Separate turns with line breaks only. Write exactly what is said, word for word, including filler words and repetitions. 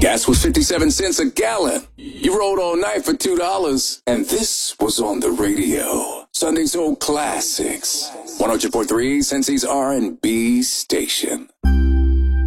Gas was fifty-seven cents a gallon. You rode all night for two dollars. And this was on the radio. Sunday's Old Classics. one oh two point three, Cincy's R and B station.